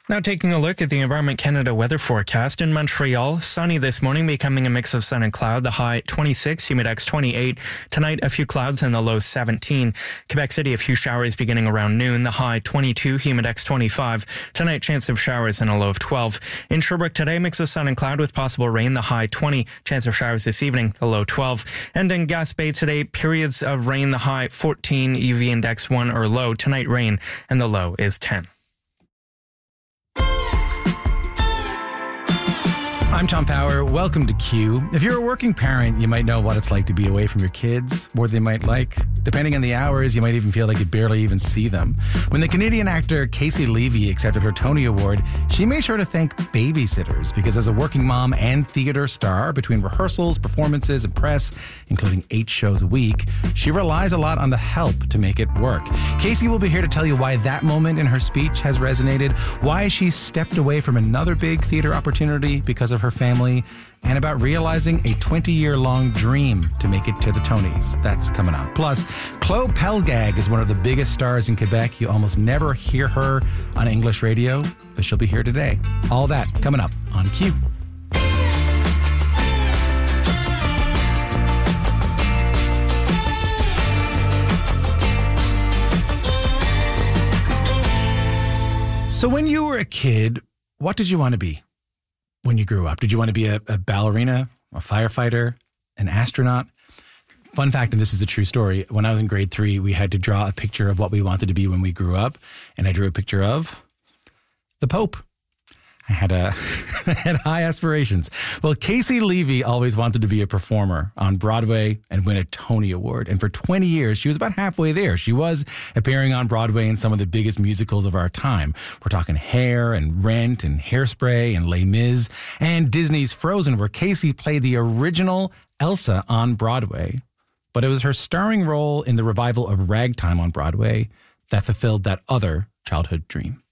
Now taking a look at the Environment Canada weather forecast. In Montreal, sunny this morning, becoming a mix of sun and cloud. The high 26, humidex 28. Tonight, a few clouds and the low 17. Quebec City, a few showers beginning around noon. The high 22, humidex 25. Tonight, chance of showers and a low of 12. In Sherbrooke today, mix of sun and cloud with possible rain. The high 20. Chance of showers this evening, the low 12. And in Gaspé today, periods of rain. The high 14, UV index 1 or low. Tonight, rain and the low is 10. I'm Tom Power. Welcome to Q. If you're a working parent, you might know what it's like to be away from your kids, more than they might like. Depending on the hours, you might even feel like you barely even see them. When the Canadian actor Casey Levy accepted her Tony Award, she made sure to thank babysitters because as a working mom and theater star, between rehearsals, performances, and press, including 8 shows a week, she relies a lot on the help to make it work. Casey will be here to tell you why that moment in her speech has resonated, why she stepped away from another big theater opportunity because of her family, and about realizing a 20-year-long dream to make it to the Tonys. That's coming up. Plus, Chloe Pelgag is one of the biggest stars in Quebec. You almost never hear her on English radio, but she'll be here today. All that coming up on Q. So when you were a kid, what did you want to be when you grew up? Did you want to be a ballerina, a firefighter, an astronaut? Fun fact, and this is a true story, when I was in grade 3, we had to draw a picture of what we wanted to be when we grew up, and I drew a picture of the Pope. I had high aspirations. Well, Casey Levy always wanted to be a performer on Broadway and win a Tony Award. And for 20 years, she was about halfway there. She was appearing on Broadway in some of the biggest musicals of our time. We're talking Hair and Rent and Hairspray and Les Mis and Disney's Frozen, where Casey played the original Elsa on Broadway. But it was her starring role in the revival of Ragtime on Broadway that fulfilled that other childhood dream.